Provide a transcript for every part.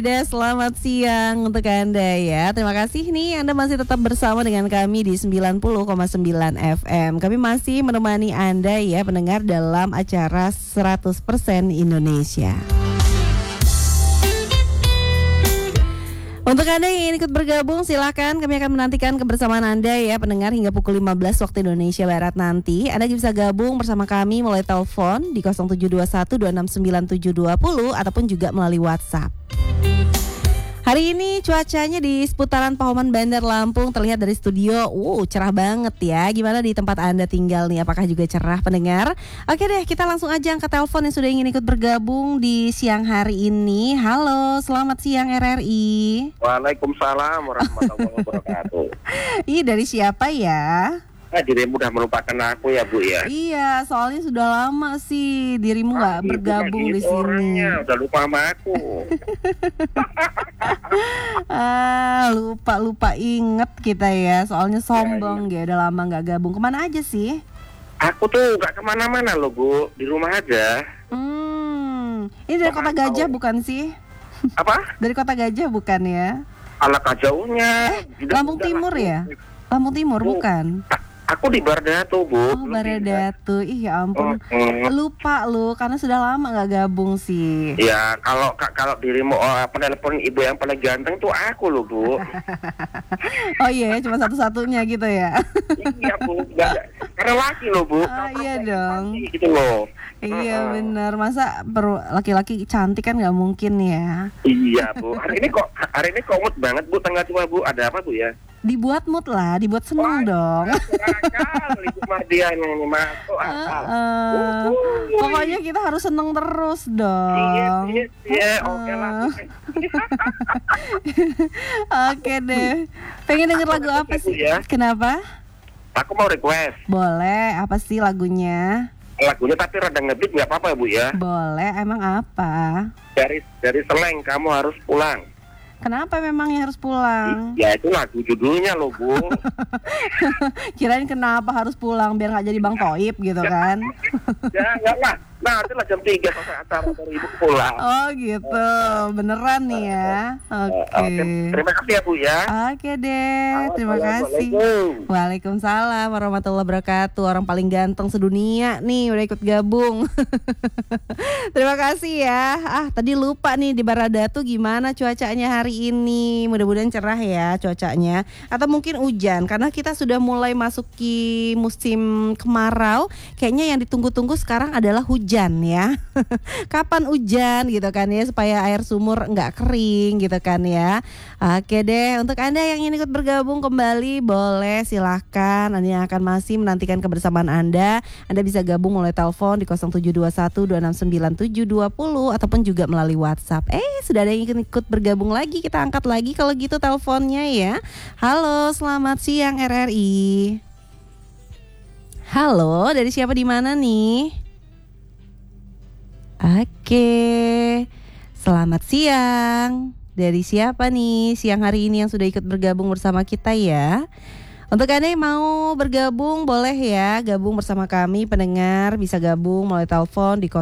Selamat siang untuk Anda ya. Terima kasih nih Anda masih tetap bersama dengan kami di 90,9 FM. Kami masih menemani Anda ya pendengar dalam acara 100% Indonesia. Untuk Anda yang ingin ikut bergabung silakan, kami akan menantikan kebersamaan Anda ya pendengar hingga pukul 15 waktu Indonesia Barat nanti. Anda bisa gabung bersama kami melalui telepon di 0721269720 ataupun juga melalui WhatsApp. Hari ini cuacanya di seputaran Pahoman Bandar Lampung terlihat dari studio, cerah banget ya. Gimana di tempat Anda tinggal nih, apakah juga cerah pendengar? Oke deh, kita langsung aja angkat telepon yang sudah ingin ikut bergabung di siang hari ini. Halo, selamat siang RRI. Waalaikumsalam warahmatullahi wabarakatuh. Ih, dari siapa ya? Dirimu udah melupakan aku ya Bu ya? Iya, soalnya sudah lama sih dirimu nggak bergabung di sini. Orangnya udah lupa sama aku. Lupa inget kita ya. Soalnya sombong ya. Udah lama nggak gabung. Kemana aja sih? Aku tuh nggak kemana-mana loh Bu, di rumah aja. Ini dari Kota Gajah bukan sih? Apa? Dari Kota Gajah bukan ya? Anak jauhnya. Lampung Timur ya? Lampung Timur bukan? Aku di Bardatu Bu. Oh Bardatu, ih ya ampun. Lupa lu, karena sudah lama nggak gabung sih. Ya kalau dirimu penelpon ibu yang paling ganteng tuh aku loh Bu. Oh iya, cuma satu-satunya gitu ya. Iya Bu, karena laki loh Bu. Iya dong. Gitu loh. Iya benar, masa laki-laki cantik kan nggak mungkin ya. Iya Bu, hari ini kok mood banget Bu, tanggal 2 Bu, ada apa Bu ya? Dibuat mood lah, dibuat seneng dong. Kali Bu Mardian ini masuk akal. Pokoknya kita harus seneng terus dong. Iya, oke lah. Oke deh. Pengen denger lagu apa sih? Ya? Kenapa? Aku mau request. Boleh, apa sih lagunya? Lagunya tapi rada ngebeat nggak apa-apa Bu ya? Boleh, emang apa? Dari Seleng, kamu harus pulang. Kenapa memangnya harus pulang? Ya itu lagu judulnya loh Bu. Kirain kenapa harus pulang biar nggak jadi Bang Toib gitu kan? Ya enggak lah. Nah, nanti jam 3 selesai acara baru ibu pulang. Oh gitu, beneran nih ya. Oke. Terima kasih ya Bu ya. Oke deh, terima kasih. Waalaikumsalam warahmatullahi wabarakatuh. Orang paling ganteng sedunia nih udah ikut gabung. Terima kasih ya. Tadi lupa nih di Bardatu gimana cuacanya hari ini. Mudah-mudahan cerah ya cuacanya. Atau mungkin hujan karena kita sudah mulai masuki musim kemarau. Kayaknya yang ditunggu-tunggu sekarang adalah hujan ya. Kapan hujan gitu kan ya, supaya air sumur nggak kering gitu kan ya. Oke deh, untuk Anda yang ingin ikut bergabung kembali boleh silahkan. Anda akan masih menantikan kebersamaan Anda. Anda bisa gabung melalui telepon di 0721269720 ataupun juga melalui WhatsApp. Sudah ada yang ingin ikut bergabung lagi, kita angkat lagi kalau gitu teleponnya ya. Halo, selamat siang RRI. Halo, dari siapa di mana nih? Oke, selamat siang. Dari siapa nih siang hari ini yang sudah ikut bergabung bersama kita ya? Untuk Anda yang mau bergabung boleh ya gabung bersama kami pendengar, bisa gabung melalui telepon di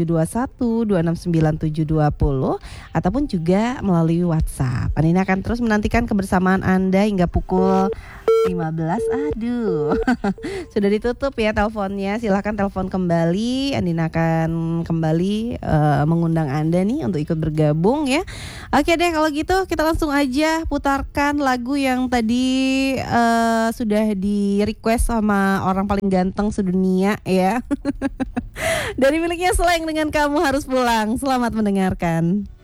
0721269720 ataupun juga melalui WhatsApp. Ini akan terus menantikan kebersamaan Anda hingga pukul 15. Aduh. Sudah ditutup ya teleponnya. Silahkan telepon kembali. Andina akan kembali mengundang Anda nih untuk ikut bergabung ya. Oke deh, kalau gitu kita langsung aja putarkan lagu yang tadi sudah di request sama orang paling ganteng sedunia ya. Dari miliknya Seleng dengan Kamu Harus Pulang. Selamat mendengarkan.